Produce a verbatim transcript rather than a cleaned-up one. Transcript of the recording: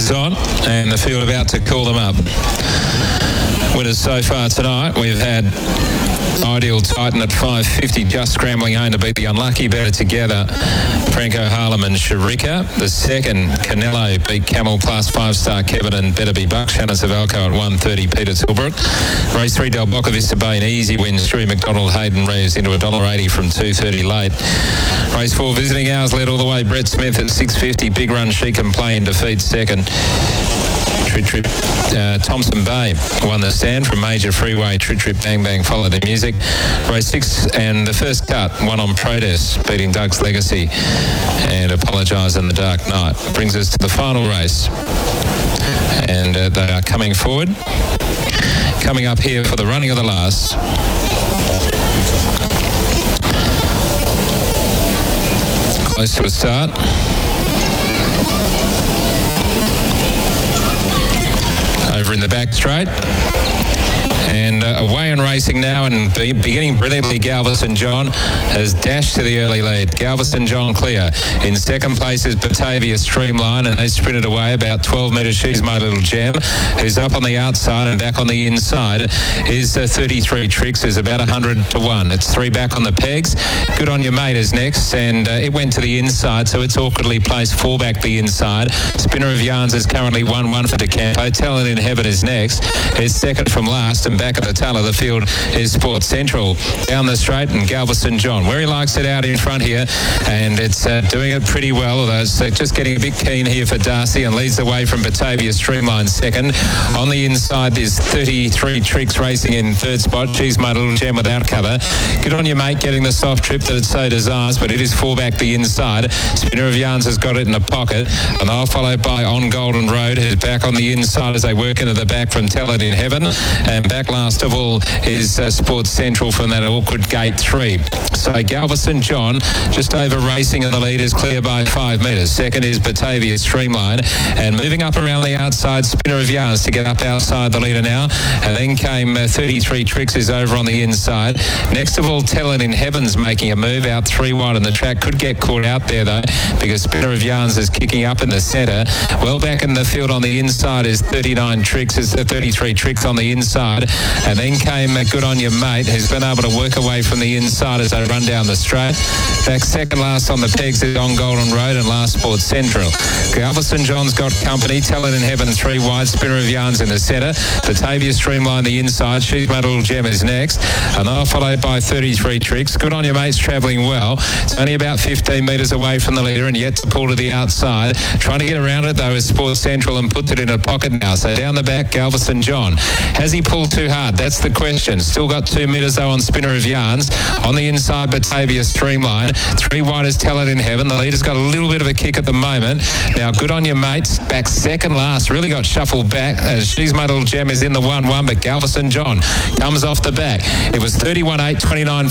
is on, and the field about to call them up. Winners so far tonight, we've had Ideal Titan at five fifty, just scrambling home to beat the Unlucky Better Together, Franco Harlem and Sharika. The second, Canelo, beat Camel Plus, five-star Kevin and Better Be Buck. Shannon Savalco at one thirty, Peter Tilbrook. Race three, Del Boca Vista Bay, an easy win. Stewie McDonald, Hayden Reeves into one dollar eighty from two thirty late. Race four, Visiting Hours led all the way. Brett Smith at six fifty, Big Run She Can Play in defeat second. Trip Trip uh, Thompson Bay won the stand from Major Freeway. Trip Trip Bang Bang followed the music. Race six and the first cut, one on Protest, beating Doug's Legacy and Apologise in the Dark Night. Brings us to the final race, and uh, they are coming forward. Coming up here for the running of the last. Close to a start. Over in the back straight. And uh, away and racing now, and be beginning brilliantly, Galveston John has dashed to the early lead. Galveston John clear. In second place is Batavia Streamline, and they sprinted away about twelve metres. She's My Little Gem, who's up on the outside, and back on the inside is uh, thirty-three Tricks, is about one hundred to one. It's three back on the pegs. Good On Your Mate is next, and uh, it went to the inside, so it's awkwardly placed four back the inside. Spinner of Yarns is currently one one for DeCampo. Talent in Heaven is next. It's second from last, and back at the tail of the field is Sports Central. Down the straight, and Galveston John, where he likes it out in front here, and it's uh, doing it pretty well, although it's uh, just getting a bit keen here for Darcy, and leads the way from Batavia Streamline second. On the inside is thirty-three Tricks racing in third spot. She's My Little Gem without cover. Good On Your Mate getting the soft trip that it so desires, but it is four back the inside. Spinner of Yarns has got it in the pocket, and they'll followed by On Golden Road, who's back on the inside as they work into the back from Talent in Heaven, and back last of all is uh, Sports Central from that awkward gate three. So Galveston John just over racing, and the lead is clear by five metres. Second is Batavia Streamline, and moving up around the outside, Spinner of Yarns to get up outside the leader now, and then came uh, thirty-three Tricks is over on the inside. Next of all, Talent in Heaven's making a move out three wide on the track. Could get caught out there though, because Spinner of Yarns is kicking up in the centre. Well back in the field on the inside is thirty-nine Tricks, is the thirty-three Tricks on the inside. And then came uh, Good On Your Mate, who's been able to work away from the inside as they run down the straight. Back second last on the pegs is On Golden Road, and last Sports Central. Galveston John's got company. Talent in Heaven three wide. Spinner of Yarns in the centre. Batavia Streamline the inside. She's My Little Gem is next, and they're followed by thirty-three Tricks. Good On Your Mate's travelling well. It's only about fifteen metres away from the leader, and yet to pull to the outside. Trying to get around it though is Sports Central, and puts it in a pocket now. So down the back, Galveston John. Has he pulled too hard? That's the question. Still got two metres though on Spinner of Yarns. On the inside, Batavia Streamline. Three wide is Talent in Heaven. The leader's got a little bit of a kick at the moment. Now, Good On Your Mates back second last. Really got shuffled back as She's My Little Gem is in the one one, but Galveston John comes off the back. It was thirty-one eight, twenty-nine